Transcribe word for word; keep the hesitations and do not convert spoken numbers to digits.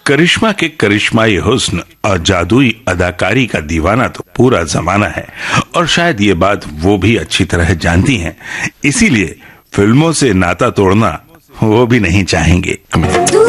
करिश्मा के करिश्माई हुस्न और जादुई अदाकारी का दीवाना तो पूरा जमाना है और शायद ये बात वो भी अच्छी तरह जानती हैं, इसीलिए फिल्मों से नाता तोड़ना वो भी नहीं चाहेंगे।